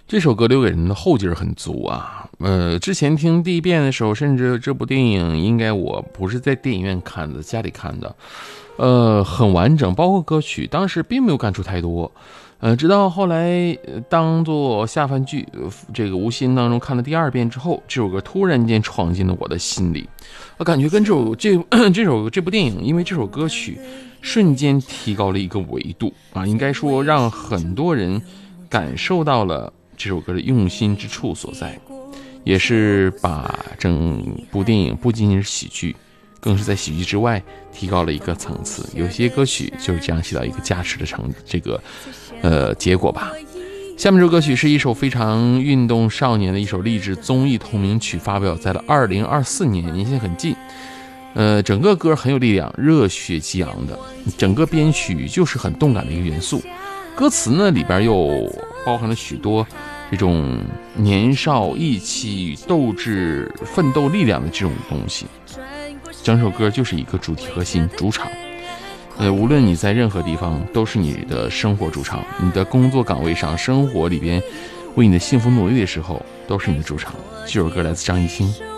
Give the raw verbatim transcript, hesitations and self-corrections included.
这首歌留给人的后劲儿很足啊。呃，之前听第一遍的时候，甚至这部电影应该我不是在电影院看的，家里看的，呃，很完整，包括歌曲，当时并没有感触太多。呃，直到后来当做下饭剧，这个无心当中看了第二遍之后，这首歌突然间闯进了我的心里，我感觉跟这首这这首这部电影，因为这首歌曲瞬间提高了一个维度啊，应该说让很多人感受到了这首歌的用心之处所在，也是把整部电影不仅仅是喜剧，更是在喜剧之外提高了一个层次。有些歌曲就是这样起到一个加持的成这个呃结果吧。下面这首歌曲是一首非常运动少年的一首励志综艺同名曲，发表在了二零二四年，年限很近。呃，整个歌很有力量，热血激昂的，整个编曲就是很动感的一个元素。歌词呢里边又包含了许多这种年少意气、斗志、奋斗力量的这种东西。整首歌就是一个主题核心，主场。呃，无论你在任何地方，都是你的生活主场。你的工作岗位上、生活里边，为你的幸福努力的时候，都是你的主场。这首歌来自张艺兴。